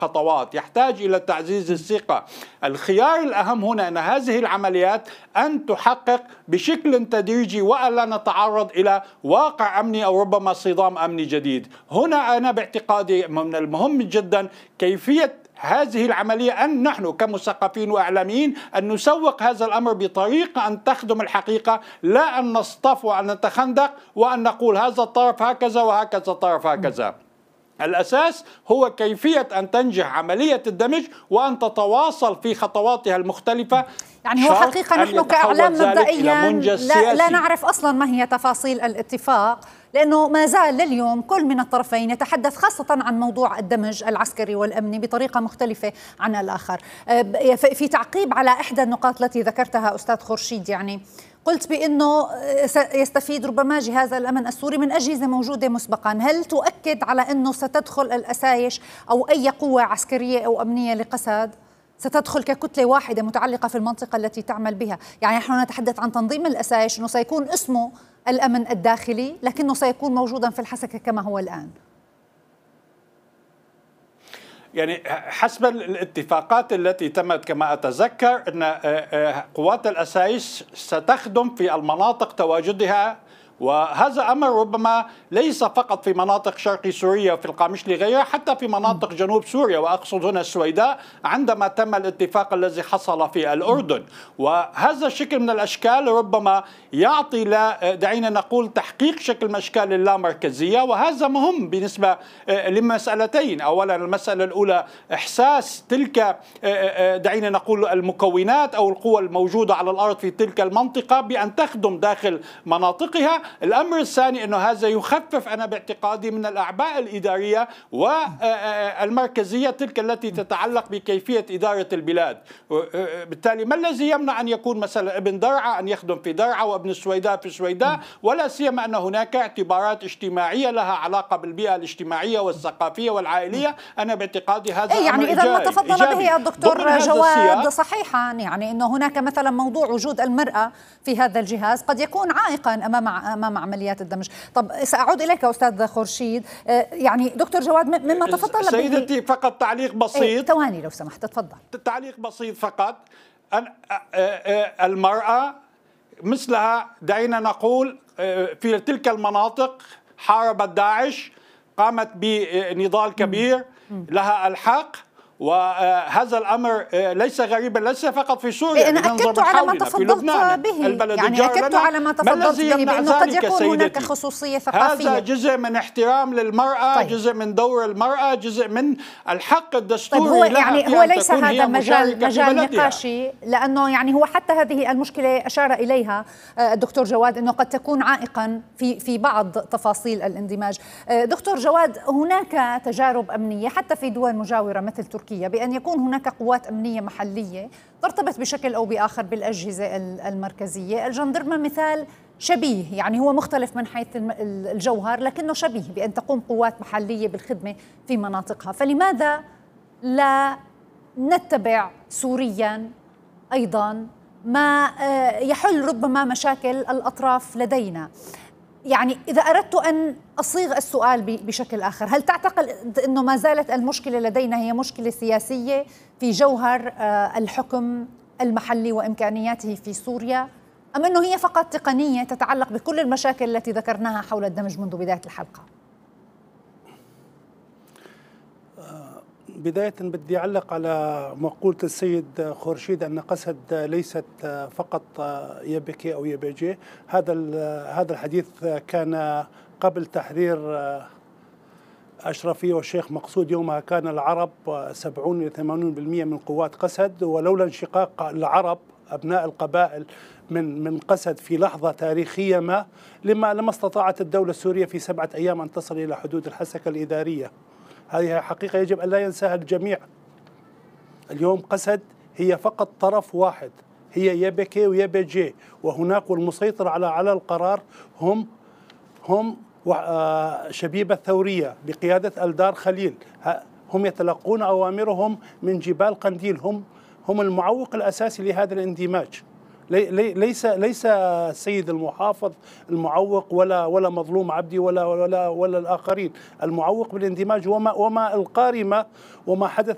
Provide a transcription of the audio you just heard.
خطوات، يحتاج إلى تعزيز الثقة. الخيار الأهم هنا أن هذه العمليات أن تحقق بشكل تدريجي وألا نتعرض إلى واقع أمني أو ربما صدام أمني جديد. هنا أنا باعتقادي من المهم جدا كيفية هذه العملية أن نحن كمثقفين وإعلاميين أن نسوق هذا الأمر بطريقة أن تخدم الحقيقة، لا أن نصطف وأن نتخندق وأن نقول هذا الطرف هكذا وهكذا الطرف هكذا. الأساس هو كيفية أن تنجح عملية الدمج وأن تتواصل في خطواتها المختلفة. يعني هو حقيقة نحن كإعلام مبدئيا لا نعرف أصلا ما هي تفاصيل الاتفاق، لأنه ما زال لليوم كل من الطرفين يتحدث خاصة عن موضوع الدمج العسكري والأمني بطريقة مختلفة عن الآخر. في تعقيب على إحدى النقاط التي ذكرتها أستاذ خورشيد، يعني قلت بأنه يستفيد ربما جهاز الأمن السوري من أجهزة موجودة مسبقا. هل تؤكد على أنه ستدخل الأسايش أو أي قوة عسكرية أو أمنية لقسد ستدخل ككتلة واحدة متعلقة في المنطقة التي تعمل بها؟ يعني نحن نتحدث عن تنظيم الأسايش أنه سيكون اسمه الأمن الداخلي لكنه سيكون موجودا في الحسكة كما هو الآن. يعني حسب الاتفاقات التي تمت كما أتذكر أن قوات الأسايس ستخدم في المناطق تواجدها، وهذا أمر ربما ليس فقط في مناطق شرق سوريا في القامشلي غيرها، حتى في مناطق جنوب سوريا، وأقصد هنا السويداء عندما تم الاتفاق الذي حصل في الأردن. وهذا الشكل من الأشكال ربما يعطي دعينا نقول تحقيق شكل من أشكال اللامركزية، وهذا مهم بالنسبة لمسألتين. أولا المسألة الأولى إحساس تلك دعينا نقول المكونات أو القوى الموجودة على الأرض في تلك المنطقة بأن تخدم داخل مناطقها. الأمر الثاني أنه هذا يخفف أنا باعتقادي من الأعباء الإدارية والمركزية تلك التي تتعلق بكيفية إدارة البلاد. بالتالي ما الذي يمنع أن يكون مثلا ابن درعا أن يخدم في درعا وابن السويداء في السويداء، ولا سيما أن هناك اعتبارات اجتماعية لها علاقة بالبيئة الاجتماعية والثقافية والعائلية. أنا باعتقادي هذا يعني إذا ما تفضل به الدكتور جواد صحيحا، يعني أنه هناك مثلا موضوع وجود المرأة في هذا الجهاز قد يكون عائقا أمام عمليات الدمج. طب سأعود إليك أستاذ خورشيد. يعني دكتور جواد مما تفضل به سيدتي فقط تعليق بسيط. ثواني لو سمحت تفضل. تعليق بسيط فقط. أن المرأة مثلها دعينا نقول في تلك المناطق حاربت داعش، قامت بنضال كبير، لها الحق، وهذا الأمر ليس غريبا ليس فقط في سوريا. أنا أكدت على ما تفضلت به، يعني أكدت على ما تفضلت به بأنه قد يكون هناك خصوصية ثقافية. هذا جزء من احترام للمرأة. طيب. جزء من دور المرأة، جزء من الحق الدستوري. طيب هو يعني هو ليس هذا مجال نقاشي، لأنه يعني هو حتى هذه المشكلة أشار إليها الدكتور جواد أنه قد تكون عائقا في بعض تفاصيل الاندماج. دكتور جواد، هناك تجارب أمنية حتى في دول مجاورة مثل تركيا بأن يكون هناك قوات أمنية محلية ترتبط بشكل أو بآخر بالأجهزة المركزية. الجندرمة مثال شبيه، يعني هو مختلف من حيث الجوهر لكنه شبيه بأن تقوم قوات محلية بالخدمة في مناطقها. فلماذا لا نتبع سوريا أيضا ما يحل ربما مشاكل الأطراف لدينا؟ يعني إذا أردت أن أصيغ السؤال بشكل آخر، هل تعتقد أنه ما زالت المشكلة لدينا هي مشكلة سياسية في جوهر الحكم المحلي وإمكانياته في سوريا، أم أنه هي فقط تقنية تتعلق بكل المشاكل التي ذكرناها حول الدمج منذ بداية الحلقة؟ بداية بدي أعلق على مقولة السيد خورشيد أن قسد ليست فقط يبكي أو يبجي. هذا الحديث كان قبل تحرير أشرفية والشيخ مقصود. يومها كان العرب 70 إلى 80% من قوات قسد، ولولا انشقاق العرب أبناء القبائل من قسد في لحظة تاريخية لما استطاعت الدولة السورية في 7 أيام أن تصل إلى حدود الحسكة الإدارية. هذه حقيقة يجب أن لا ينساها الجميع. اليوم قسد هي فقط طرف واحد، هي يبكي ويبجي، وهناك والمسيطر على القرار هم شبيبة الثورية بقيادة الدار خليل. هم يتلقون أوامرهم من جبال قنديل، هم المعوق الأساسي لهذا الاندماج. ليس السيد المحافظ المعوق ولا مظلوم عبدي ولا الآخرين. المعوق بالاندماج وما القارمة وما حدث